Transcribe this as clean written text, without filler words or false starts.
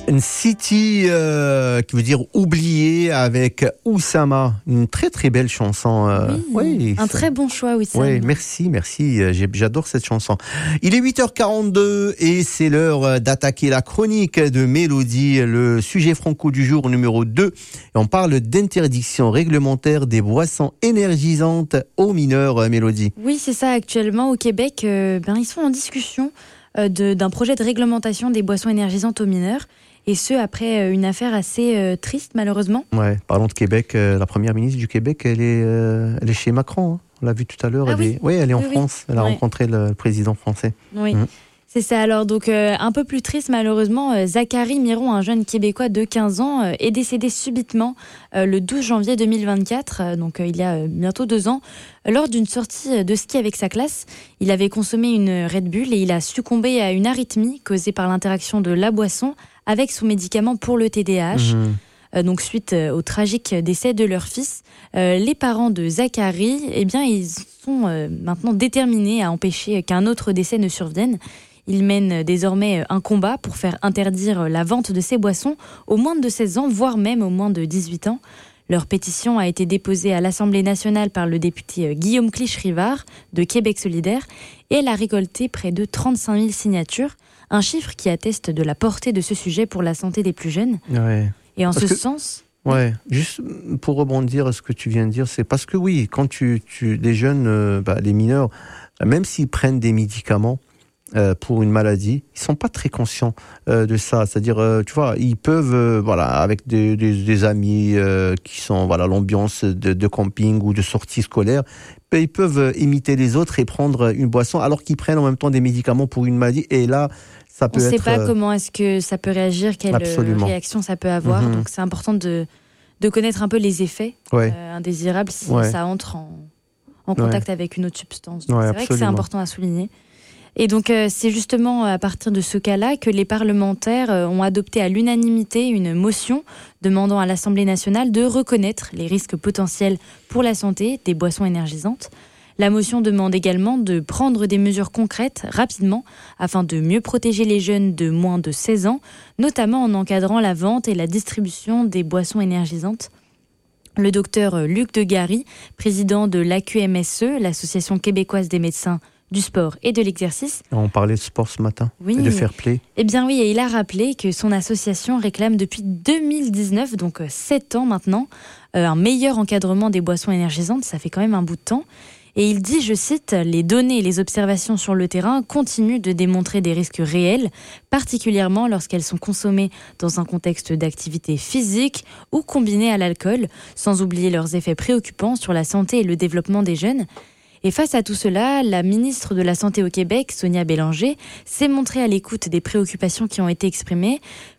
Une City qui veut dire oublier avec Oussama, une très très belle chanson. Oui, un très bon choix, Oussama. Oui, merci, j'adore cette chanson. Il est 8h42 et c'est l'heure d'attaquer la chronique de Mélodie, le sujet franco du jour numéro 2. Et on parle d'interdiction réglementaire des boissons énergisantes aux mineurs, Mélodie. Oui, c'est ça, actuellement au Québec, ils sont en discussion d'un projet de réglementation des boissons énergisantes aux mineurs. Et ce, après une affaire assez triste, malheureusement. Ouais, parlons de Québec. La première ministre du Québec, elle est chez Macron. Hein. On l'a vu tout à l'heure. Elle est en France. Elle a rencontré le président français. Oui, c'est ça. Alors, donc, un peu plus triste, malheureusement, Zachary Miron, un jeune Québécois de 15 ans, est décédé subitement le 12 janvier 2024, donc il y a bientôt 2 ans, lors d'une sortie de ski avec sa classe. Il avait consommé une Red Bull et il a succombé à une arythmie causée par l'interaction de la boisson avec son médicament pour le TDAH. Donc suite au tragique décès de leur fils, les parents de Zachary, ils sont maintenant déterminés à empêcher qu'un autre décès ne survienne. Ils mènent désormais un combat pour faire interdire la vente de ces boissons aux moins de 16 ans, voire même aux moins de 18 ans. Leur pétition a été déposée à l'Assemblée nationale par le député Guillaume Clich-Rivard de Québec solidaire et elle a récolté près de 35 000 signatures, un chiffre qui atteste de la portée de ce sujet pour la santé des plus jeunes. Ouais. Et en sens... Ouais, juste pour rebondir à ce que tu viens de dire, c'est parce que oui, quand les jeunes, les mineurs, même s'ils prennent des médicaments pour une maladie, ils sont pas très conscients de ça. C'est-à-dire, tu vois, ils peuvent, avec des amis qui sont, l'ambiance de camping ou de sortie scolaire, ils peuvent imiter les autres et prendre une boisson alors qu'ils prennent en même temps des médicaments pour une maladie. Et là, ça peut on ne sait pas comment est-ce que ça peut réagir, quelle réaction ça peut avoir. Donc c'est important de connaître un peu les effets indésirables si ça entre en contact avec une autre substance. Donc, c'est vrai que c'est important à souligner. Et donc c'est justement à partir de ce cas-là que les parlementaires ont adopté à l'unanimité une motion demandant à l'Assemblée nationale de reconnaître les risques potentiels pour la santé des boissons énergisantes. La motion demande également de prendre des mesures concrètes rapidement afin de mieux protéger les jeunes de moins de 16 ans, notamment en encadrant la vente et la distribution des boissons énergisantes. Le docteur Luc Degary, président de l'AQMSE, l'Association québécoise des médecins du sport et de l'exercice. On parlait de sport ce matin, et de fair play. Eh bien oui, et il a rappelé que son association réclame depuis 2019, donc 7 ans maintenant, un meilleur encadrement des boissons énergisantes. Ça fait quand même un bout de temps. Et il dit, je cite, « Les données et les observations sur le terrain continuent de démontrer des risques réels, particulièrement lorsqu'elles sont consommées dans un contexte d'activité physique ou combinées à l'alcool, sans oublier leurs effets préoccupants sur la santé et le développement des jeunes. » Et face à tout cela, la ministre de la Santé au Québec, Sonia Bélanger, s'est montrée à l'écoute des préoccupations qui ont été exprimées.